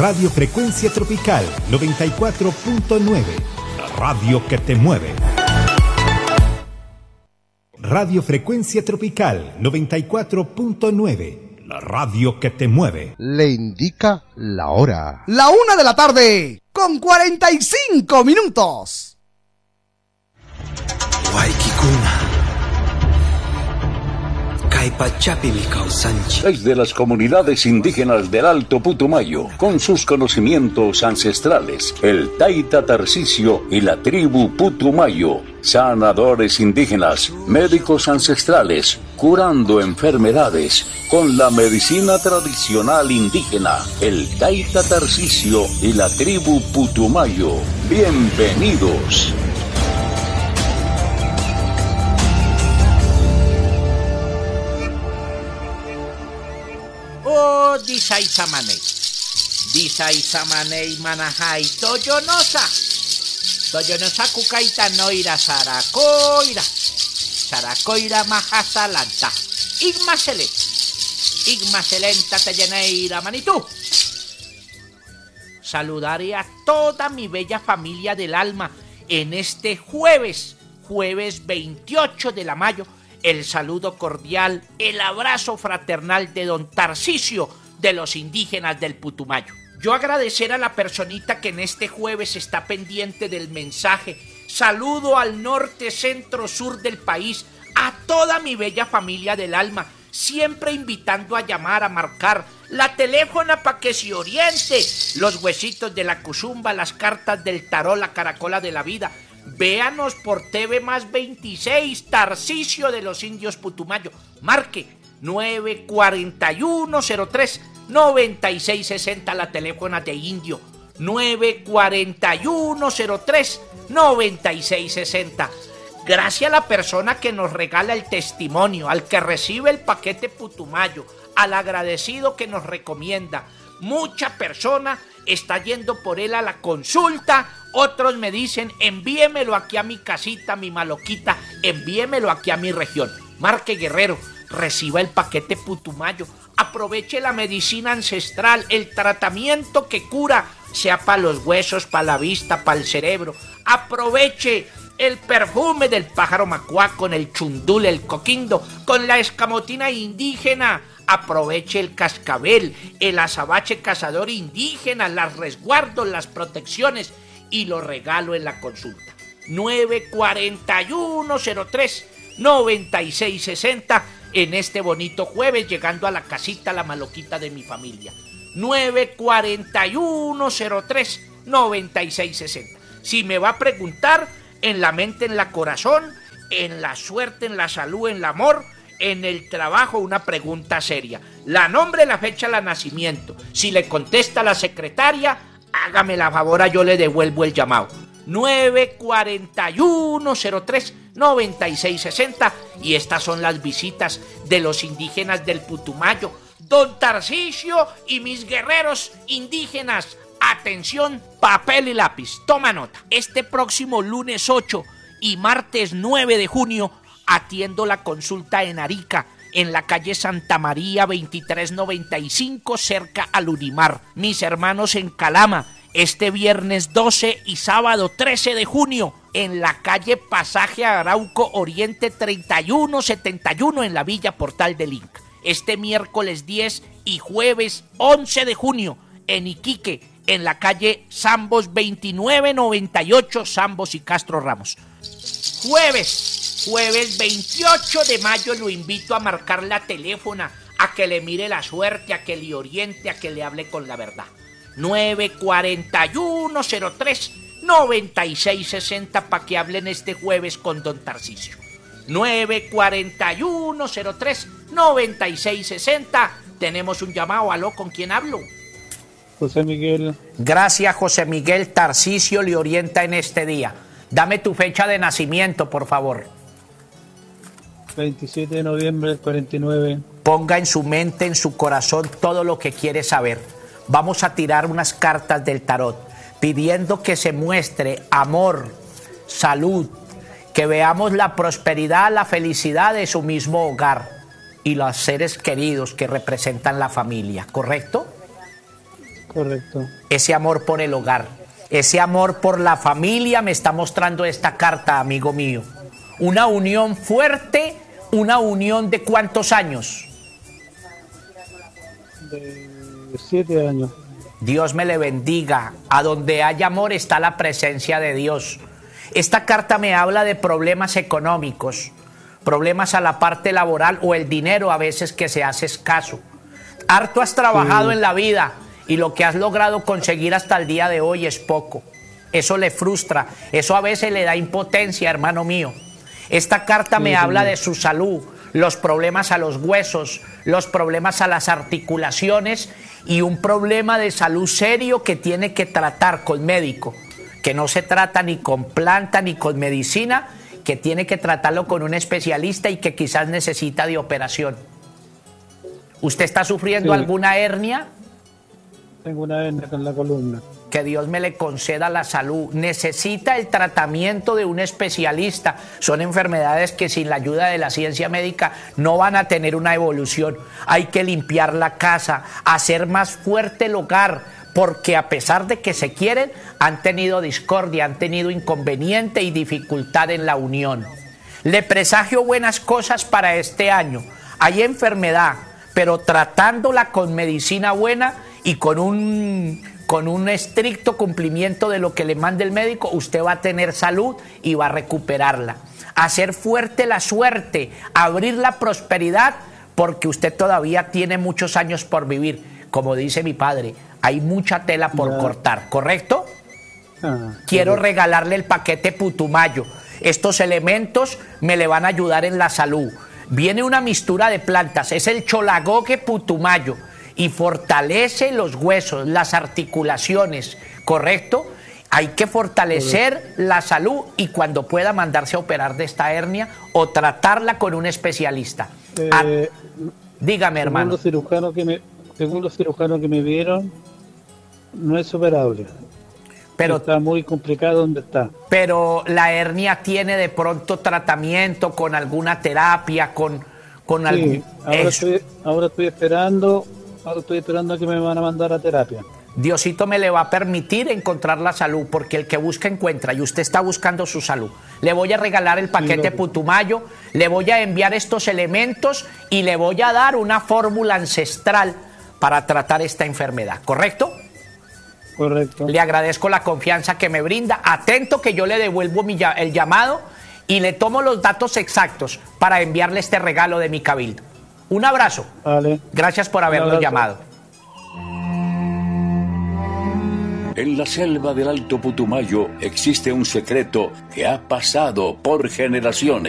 Radio Frecuencia Tropical 94.9, la radio que te mueve. Radio Frecuencia Tropical 94.9, la radio que te mueve. Le indica la hora. La 1 de la tarde, con 45 minutos. Waikikuna. Desde las comunidades indígenas del Alto Putumayo, con sus conocimientos ancestrales, el Taita Tarcisio y la tribu Putumayo, sanadores indígenas, médicos ancestrales, curando enfermedades con la medicina tradicional indígena, el Taita Tarcisio y la tribu Putumayo. Bienvenidos. Disaisamanei manajai toyonosa kukaita noira saracoira majasalanta igmaselenta teyeneira manitú. Saludaré a toda mi bella familia del alma en este jueves 28 de mayo. El saludo cordial, el abrazo fraternal de don Tarcisio de los indígenas del Putumayo. Yo agradecer a la personita que en este jueves está pendiente del mensaje. Saludo al norte, centro, sur del país, a toda mi bella familia del alma, siempre invitando a llamar, a marcar la teléfona para que se oriente. Los huesitos de la cuzumba, las cartas del tarot, la caracola de la vida. Véanos por TV más 26, Tarcisio de los Indios Putumayo. Marque 94103-9660, la teléfona de Indio. 94103-9660. Gracias a la persona que nos regala el testimonio, al que recibe el paquete Putumayo, al agradecido que nos recomienda. Mucha persona está yendo por él a la consulta. Otros me dicen, envíemelo aquí a mi casita, mi maloquita, envíemelo aquí a mi región. Marque Guerrero, reciba el paquete Putumayo, aproveche la medicina ancestral, el tratamiento que cura, sea para los huesos, para la vista, para el cerebro. Aproveche el perfume del pájaro macuá con el chundul, el coquindo, con la escamotina indígena. Aproveche el cascabel, el azabache cazador indígena, las resguardos, las protecciones, y lo regalo en la consulta. 94103-9660 en este bonito jueves, llegando a la casita, la maloquita de mi familia. 94103-9660. Si me va a preguntar, en la mente, en la corazón, en la suerte, en la salud, en el amor, en el trabajo, una pregunta seria. La nombre, la fecha, el nacimiento. Si le contesta la secretaria, hágame la favor, yo le devuelvo el llamado. 94103-9660. Y estas son las visitas de los indígenas del Putumayo. Don Tarcisio y mis guerreros indígenas. Atención, papel y lápiz. Toma nota. Este próximo lunes 8 y martes 9 de junio atiendo la consulta en Arica, en la calle Santa María 2395, cerca al Unimar. Mis hermanos en Calama, este viernes 12 y sábado 13 de junio, en la calle Pasaje Arauco Oriente 3171, en la Villa Portal del Inca. Este miércoles 10 y jueves 11 de junio, en Iquique, en la calle Zambos 2998, Zambos y Castro Ramos. Jueves 28 de mayo lo invito a marcar la teléfona, a que le mire la suerte, a que le oriente, a que le hable con la verdad. 94103-9660 para que hablen este jueves con don Tarcisio. 94103-9660. Tenemos un llamado. ¿Aló? ¿Con quién hablo? José Miguel. Gracias, José Miguel. Tarcisio le orienta en este día. Dame tu fecha de nacimiento, por favor. 27 de noviembre del 49. Ponga en su mente, en su corazón, todo lo que quiere saber. Vamos a tirar unas cartas del tarot, pidiendo que se muestre amor, salud, que veamos la prosperidad, la felicidad de su mismo hogar y los seres queridos que representan la familia, ¿correcto? Correcto. Ese amor por el hogar, ese amor por la familia me está mostrando esta carta, amigo mío. Una unión fuerte, una unión de ¿cuántos años? De 7 años. Dios me le bendiga. A donde hay amor está la presencia de Dios. Esta carta me habla de problemas económicos, problemas a la parte laboral o el dinero a veces que se hace escaso. Harto has trabajado en la vida y lo que has logrado conseguir hasta el día de hoy es poco. Eso le frustra, eso a veces le da impotencia, hermano mío. Esta carta me habla de su salud, los problemas a los huesos, los problemas a las articulaciones y un problema de salud serio que tiene que tratar con médico, que no se trata ni con planta ni con medicina, que tiene que tratarlo con un especialista y que quizás necesita de operación. ¿Usted está sufriendo alguna hernia? Tengo una hernia en la columna. Que Dios me le conceda la salud. Necesita el tratamiento de un especialista. Son enfermedades que sin la ayuda de la ciencia médica no van a tener una evolución. Hay que limpiar la casa, hacer más fuerte el hogar, porque a pesar de que se quieren, han tenido discordia, han tenido inconveniente y dificultad en la unión. Le presagio buenas cosas para este año. Hay enfermedad, pero tratándola con medicina buena y con un estricto cumplimiento de lo que le mande el médico, usted va a tener salud y va a recuperarla. Hacer fuerte la suerte, abrir la prosperidad, porque usted todavía tiene muchos años por vivir. Como dice mi padre, hay mucha tela por cortar, ¿correcto? Quiero regalarle el paquete Putumayo. Estos elementos me le van a ayudar en la salud. Viene una mixtura de plantas, es el Cholagogue Putumayo y fortalece los huesos, las articulaciones, ¿correcto? Hay que fortalecer la salud y cuando pueda mandarse a operar de esta hernia o tratarla con un especialista. Dígame, hermano. Según los cirujanos que me vieron, no es operable. Pero está muy complicado donde está. Pero la hernia tiene de pronto tratamiento con alguna terapia, con algún... Ahora estoy esperando a que me van a mandar a terapia. Diosito me le va a permitir encontrar la salud, porque el que busca encuentra y usted está buscando su salud. Le voy a regalar el paquete Putumayo, le voy a enviar estos elementos y le voy a dar una fórmula ancestral para tratar esta enfermedad, ¿correcto? Correcto. Le agradezco la confianza que me brinda. Atento que yo le devuelvo el llamado y le tomo los datos exactos para enviarle este regalo de mi cabildo. Un abrazo. Vale. Gracias por habernos llamado. En la selva del Alto Putumayo existe un secreto que ha pasado por generaciones.